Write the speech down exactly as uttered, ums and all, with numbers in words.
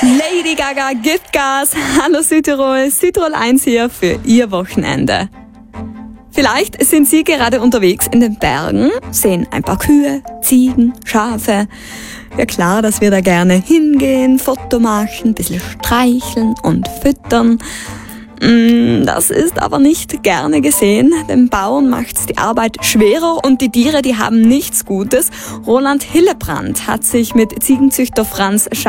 Lady Gaga gibt Gas. Hallo Südtirol, Südtirol eins hier für Ihr Wochenende. Vielleicht sind Sie gerade unterwegs in den Bergen, sehen ein paar Kühe, Ziegen, Schafe. Ja klar, dass wir da gerne hingehen, Foto machen, ein bisschen streicheln und füttern. Das ist aber nicht gerne gesehen. Den Bauern macht's die Arbeit schwerer und die Tiere, die haben nichts Gutes. Roland Hillebrand hat sich mit Ziegenzüchter Franz